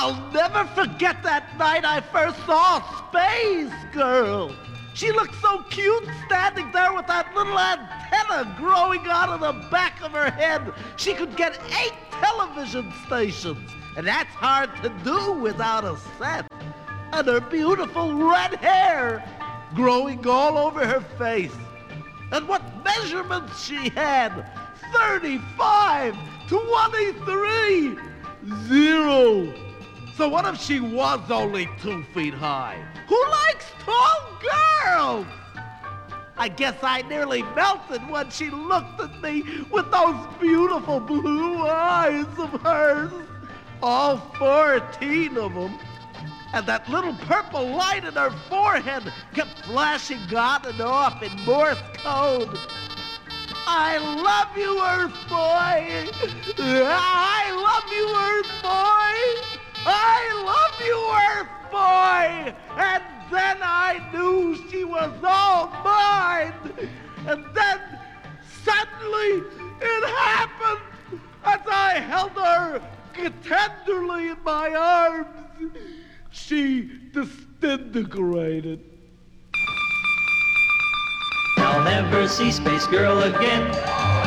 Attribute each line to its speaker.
Speaker 1: I'll never forget that night I first saw Space Girl. She looked so cute standing there with that little antenna growing out of the back of her head. She could get 8 television stations, and that's hard to do without a set. And her beautiful red hair growing all over her face. And what measurements she had! 35, 23, 0. So what if she was only 2 feet high? Who likes tall girls? I guess I nearly melted when she looked at me with those beautiful blue eyes of hers. All 14 of them. And that little purple light in her forehead kept flashing on and off in Morse code. I love you, Earth Boy. I love you, Earth Boy. I love you, Earth Boy. And then I knew she was all mine. And then suddenly it happened as I held her tenderly in my arms. She disintegrated.
Speaker 2: I'll never see Space Girl again.